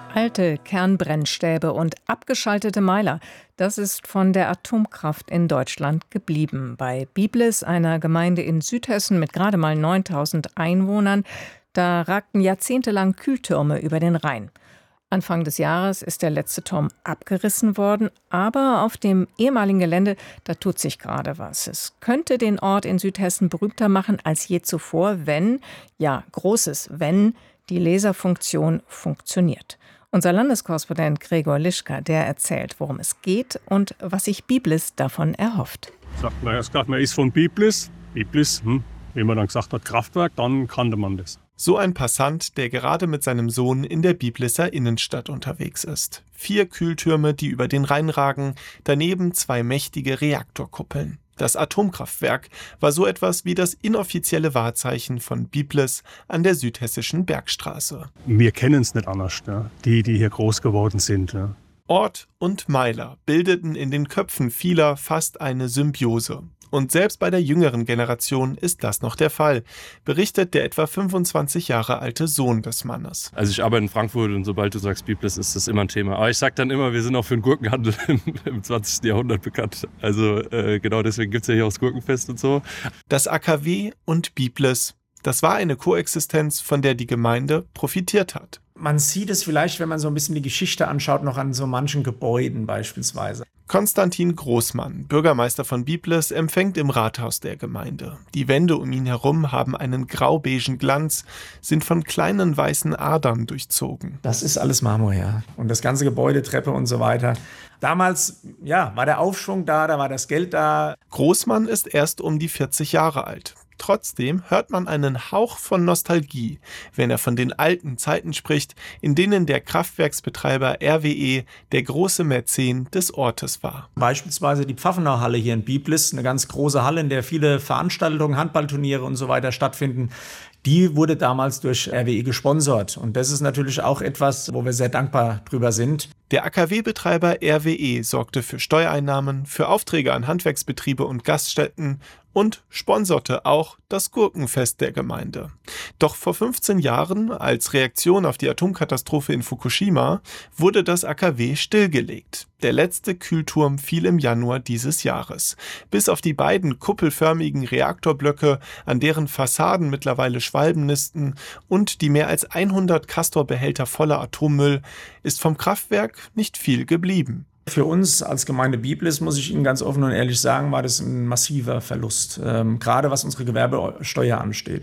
Alte Kernbrennstäbe und abgeschaltete Meiler, das ist von der Atomkraft in Deutschland geblieben. Bei Biblis, einer Gemeinde in Südhessen mit gerade mal 9.000 Einwohnern, da ragten jahrzehntelang Kühltürme über den Rhein. Anfang des Jahres ist der letzte Turm abgerissen worden, aber auf dem ehemaligen Gelände, da tut sich gerade was. Es könnte den Ort in Südhessen berühmter machen als je zuvor, wenn, ja, großes Wenn, die Laserfunktion funktioniert. Unser Landeskorrespondent Gregor Lischka, der erzählt, worum es geht und was sich Biblis davon erhofft. Sagt man erst gerade, man ist von Biblis. Biblis, wie man dann gesagt hat, Kraftwerk, dann kannte man das. So ein Passant, der gerade mit seinem Sohn in der Biblisser Innenstadt unterwegs ist. 4 Kühltürme, die über den Rhein ragen, daneben 2 mächtige Reaktorkuppeln. Das Atomkraftwerk war so etwas wie das inoffizielle Wahrzeichen von Biblis an der südhessischen Bergstraße. Wir kennen es nicht anders, ja. Die hier groß geworden sind. Ja. Ort und Meiler bildeten in den Köpfen vieler fast eine Symbiose. Und selbst bei der jüngeren Generation ist das noch der Fall, berichtet der etwa 25 Jahre alte Sohn des Mannes. Also ich arbeite in Frankfurt und sobald du sagst Biblis, ist das immer ein Thema. Aber ich sage dann immer, wir sind auch für den Gurkenhandel im 20. Jahrhundert bekannt. Also genau deswegen gibt es ja hier auch das Gurkenfest und so. Das AKW und Biblis, das war eine Koexistenz, von der die Gemeinde profitiert hat. Man sieht es vielleicht, wenn man so ein bisschen die Geschichte anschaut, noch an so manchen Gebäuden beispielsweise. Konstantin Großmann, Bürgermeister von Biblis, empfängt im Rathaus der Gemeinde. Die Wände um ihn herum haben einen grau-beigen Glanz, sind von kleinen weißen Adern durchzogen. Das ist alles Marmor, ja. Und das ganze Gebäude, Treppe und so weiter. Damals, ja, war der Aufschwung da war das Geld da. Großmann ist erst um die 40 Jahre alt. Trotzdem hört man einen Hauch von Nostalgie, wenn er von den alten Zeiten spricht, in denen der Kraftwerksbetreiber RWE der große Mäzen des Ortes war. Beispielsweise die Pfaffenau-Halle hier in Biblis, eine ganz große Halle, in der viele Veranstaltungen, Handballturniere und so weiter stattfinden. Die wurde damals durch RWE gesponsert. Und das ist natürlich auch etwas, wo wir sehr dankbar drüber sind. Der AKW-Betreiber RWE sorgte für Steuereinnahmen, für Aufträge an Handwerksbetriebe und Gaststätten und sponserte auch das Gurkenfest der Gemeinde. Doch vor 15 Jahren, als Reaktion auf die Atomkatastrophe in Fukushima, wurde das AKW stillgelegt. Der letzte Kühlturm fiel im Januar dieses Jahres. Bis auf die beiden kuppelförmigen Reaktorblöcke, an deren Fassaden mittlerweile Schwalben nisten, und die mehr als 100 Castor-Behälter voller Atommüll, ist vom Kraftwerk nicht viel geblieben. Für uns als Gemeinde Biblis, muss ich Ihnen ganz offen und ehrlich sagen, war das ein massiver Verlust, gerade was unsere Gewerbesteuer ansteht.